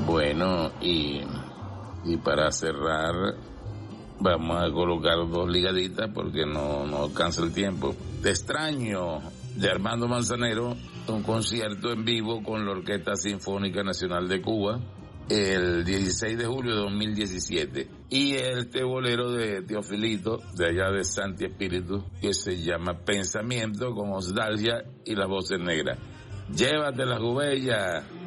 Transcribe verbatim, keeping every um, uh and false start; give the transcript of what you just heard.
Bueno, y, y para cerrar, vamos a colocar dos ligaditas porque no, no alcanza el tiempo. Te extraño, de Armando Manzanero, un concierto en vivo con la Orquesta Sinfónica Nacional de Cuba, el dieciséis de julio de dos mil diecisiete. Y este bolero de Teofilito, de allá de Santi Espíritu, que se llama Pensamiento, con Osdalgia y las voces negras. Llévate la Gubella.